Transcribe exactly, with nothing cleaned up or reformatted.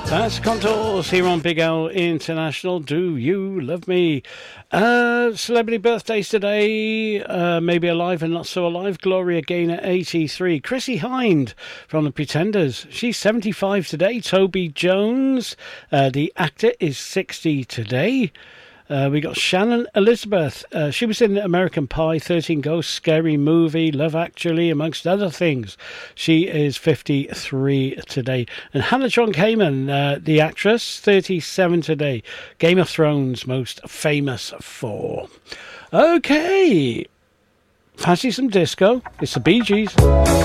That's Contours here on Big L International. Do you love me? Uh, celebrity birthdays today, uh, maybe alive and not so alive. Gloria Gaynor, eighty-three. Chrissie Hynde from The Pretenders, she's seventy-five today. Toby Jones, uh, the actor, is sixty today. Uh, we got Shannon Elizabeth. Uh, she was in American Pie, thirteen Ghosts, Scary Movie, Love Actually, amongst other things. She is fifty-three today. And Hannah John Kamen, uh, the actress, thirty-seven today. Game of Thrones, most famous for. Okay. Fancy some disco? It's the Bee Gees.